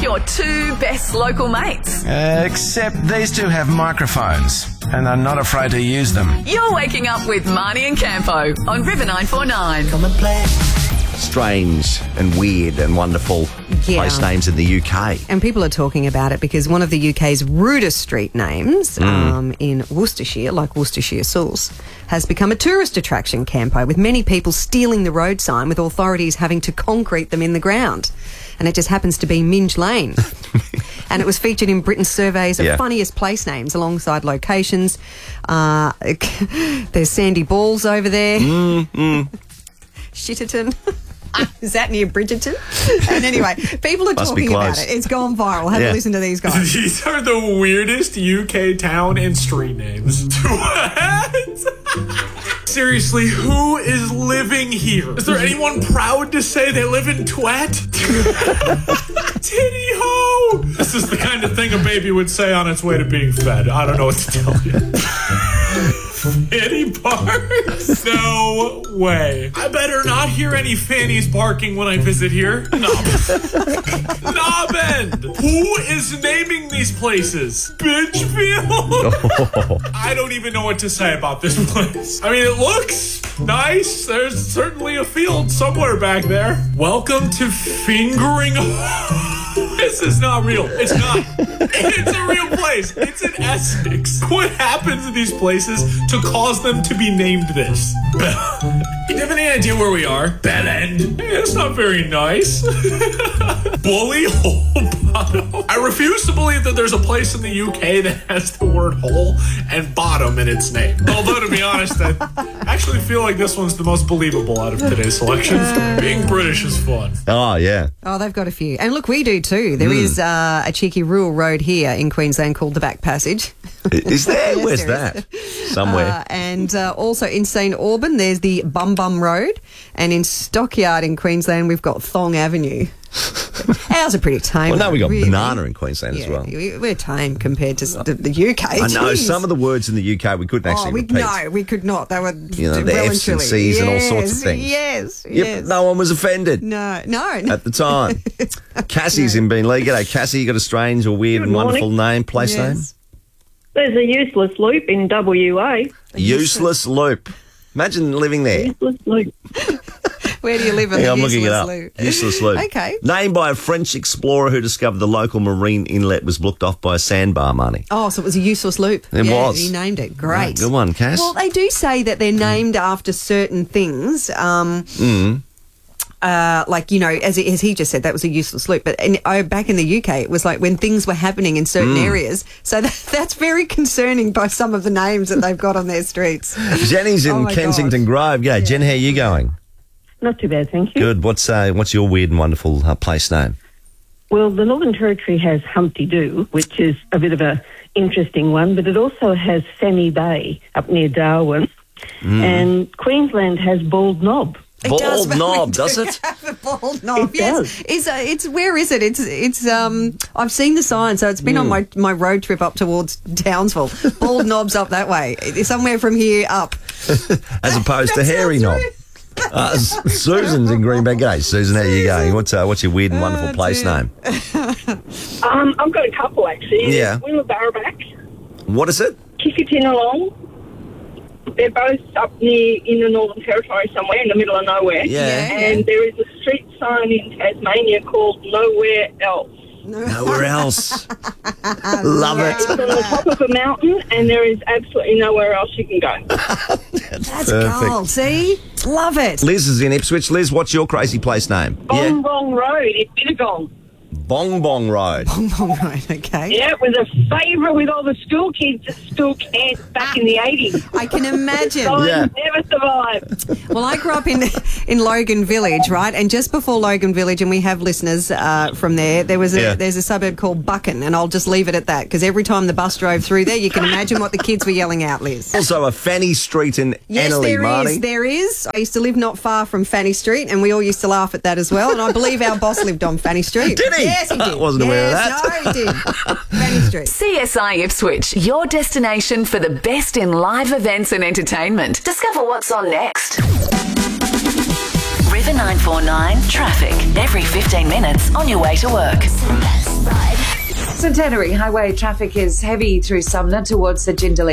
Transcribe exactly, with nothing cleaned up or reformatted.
your two best local mates. Uh, except these two have microphones and are not afraid to use them. You're waking up with Marnie and Campo on River nine four nine. Come and play. Strange and weird and wonderful Yeah. place names in the U K. And people are talking about it because one of the U K's rudest street names Mm. um, in Worcestershire, like Worcestershire sauce, has become a tourist attraction, Campo, with many people stealing the road sign with authorities having to concrete them in the ground. And it just happens to be Minge Lane. And it was featured in Britain's surveys of Yeah. funniest place names alongside locations. Uh, there's Sandy Balls over there. Mm, mm. Shitterton. Is that near Bridgerton? And anyway, people are Must be talking about close. it. It's gone viral. Have Yeah. a listen to these guys. These are the weirdest U K town and street names. What? Seriously, who is living here? Is there anyone proud to say they live in Twat? Titty ho! This is the kind of thing a baby would say on its way to being fed. I don't know what to tell you. Fanny barks? No way. I better not hear any fannies barking when I visit here. Knob. Knob End. Who is naming these places? Bitchfield? I don't even know what to say about this place. I mean, it looks nice. There's certainly a field somewhere back there. Welcome to Fingering. This is not real. It's not. It's a real place. It's in Essex. What happens in these places to cause them to be named this? Do you have any idea where we are? Bed End. Yeah, it's not very nice. Bully Hole Bottom. I refuse to believe that there's a place in the U K that has the word hole and bottom in its name. Although, to be honest, I actually feel like this one's the most believable out of today's selection. Being British is fun. Oh, yeah. Oh, they've got a few. And look, we do too. There Mm. is uh, a cheeky rural road here in Queensland called the Back Passage. Is there? Yes, Where's there that? Somewhere. Uh, and uh, also in Saint Auburn, there's the Bum Bum Road. And in Stockyard in Queensland, we've got Thong Avenue. Ours are pretty tame. Well, no, we got really. banana in Queensland Yeah, as well. we- We're tame compared to the, the U K. I know Jeez. some of the words in the U K we couldn't actually Oh, we, repeat. no, we could not. They were You know, the well F's and truly. C's and all sorts of Yes, things. Yes, Yep, yes. no one was offended No, no. at the time. Cassie's in Beenleigh. G'day, Cassie. You got a strange or weird Good and wonderful morning. name, place Yes. There's a useless loop in W A. name? Useless Loop. Imagine living there. Useless loop. Where do you live in Hang the on, I'm looking it useless up. loop? Useless Loop. Okay. Named by a French explorer who discovered the local marine inlet was blocked off by a sandbar, Money. Oh, so it was a useless loop. It yeah, was. He named it. Great. Right, good one, Cass. Well, they do say that they're named after certain things. Um, Mm. uh, like, you know, as, as he just said, that was a useless loop. But in, oh, back in the U K, it was like when things were happening in certain Mm. areas. So that, that's very concerning by some of the names that they've got on their streets. Jenny's in Oh, my Kensington Grove. Yeah, Jen, how are you going? Not too bad, thank you. Good. What's uh, what's your weird and wonderful uh, place name? Well, the Northern Territory has Humpty Doo, which is a bit of a interesting one, but it also has Sammy Bay up near Darwin, Mm. and Queensland has Bald Knob. It Bald does, but we Knob, do does it? have a bald knob. It yes, does. it's uh, it's where is it? It's it's um. I've seen the sign, so it's been on my my road trip up towards Townsville. Bald Knob's up that way. It's somewhere from here up. As opposed to That Hairy sounds Knob. right. Uh, S- Susan's in Greenbank. G'day, Susan. How are you going? What's uh, what's your weird and wonderful Oh, place dear. name? Um, I've got a couple actually. Yeah. Willabarabak, What is it? Kickatinalong. They're both up near in the Northern Territory somewhere in the middle of nowhere. Yeah. And there is a street sign in Tasmania called Nowhere Else. Nowhere else. Love It's it. on the top of a mountain, and there is absolutely nowhere else you can go. That's Perfect. gold. See, love it. Liz is in Ipswich. Liz, what's your crazy place name? Bong Bong Road in Bittergong. Bong Bong Road. All right, okay. Yeah, it was a favourite with all the school kids at school camps back in the eighties. I can imagine. Signs Yeah. never survived. Well, I grew up in in Logan Village, right? And just before Logan Village, and we have listeners uh, from there. There was a Yeah. there's a suburb called Buchan, and I'll just leave it at that because every time the bus drove through there, you can imagine what the kids were yelling out, Liz. Also a Fanny Street in Yes, Annerley, there Marnie. is. There is. I used to live not far from Fanny Street, and we all used to laugh at that as well. And I believe our boss lived on Fanny Street. Did he? Yes, he I did. wasn't aware of Yes, that. No, he did. Fanny Street. C S I Ipswich, your destination for the best in live events and entertainment. Discover what's on next. River nine four nine traffic every fifteen minutes on your way to work. Centenary Highway traffic is heavy through Sumner towards the Jindalee